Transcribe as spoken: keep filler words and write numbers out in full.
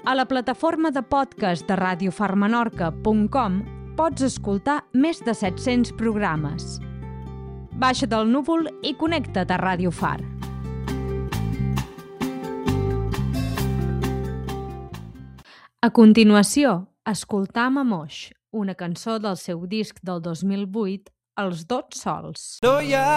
A la plataforma de podcast de radiofarmenorca punt com pots escoltar més de set-cents programes. Baixa del núvol i connecta't a Ràdio Far. A continuació, escoltam a Moix, una cançó del seu disc del dos mil vuit, Els Dots Sols. No hi ha